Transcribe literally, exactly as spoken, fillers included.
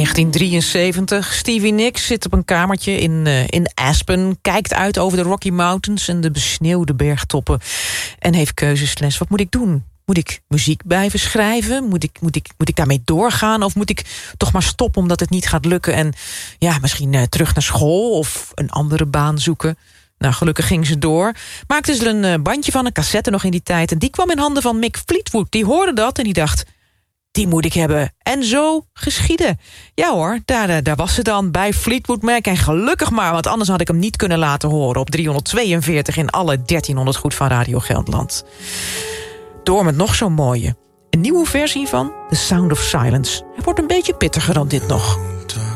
negentien drieënzeventig. Stevie Nicks zit op een kamertje in, uh, in Aspen, kijkt uit over de Rocky Mountains en de besneeuwde bergtoppen en heeft keuzesles. Wat moet ik doen? Moet ik muziek blijven schrijven? Moet ik, moet, ik, moet ik daarmee doorgaan? Of moet ik toch maar stoppen omdat het niet gaat lukken en ja, misschien uh, terug naar school of een andere baan zoeken? Nou, gelukkig ging ze door. Maakte ze er een uh, bandje van, een cassette nog in die tijd, en die kwam in handen van Mick Fleetwood. Die hoorde dat en die dacht, die moet ik hebben. En zo geschiedde. Ja hoor, daar, daar was ze dan bij Fleetwood Mac. En gelukkig maar, want anders had ik hem niet kunnen laten horen op driehonderdtweeënveertig in alle dertienhonderd goed van Radio Gelderland. Door met nog zo'n mooie. Een nieuwe versie van The Sound of Silence. Hij wordt een beetje pittiger dan dit nog.